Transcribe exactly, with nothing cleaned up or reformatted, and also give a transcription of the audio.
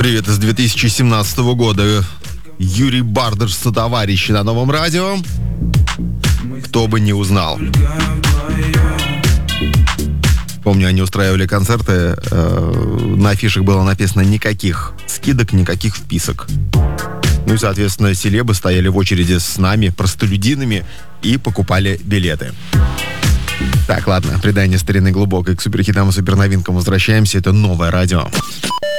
Привет из две тысячи семнадцатого года. Юрий Бардаш сотоварищи на Новом радио. Кто бы не узнал. Помню, они устраивали концерты. Э, на афишах было написано никаких скидок, никаких вписок. Ну и, соответственно, селебы стояли в очереди с нами, простолюдинами, и покупали билеты. Так, ладно, предание старины глубокой. К суперхитам и суперновинкам возвращаемся. Это Новое радио.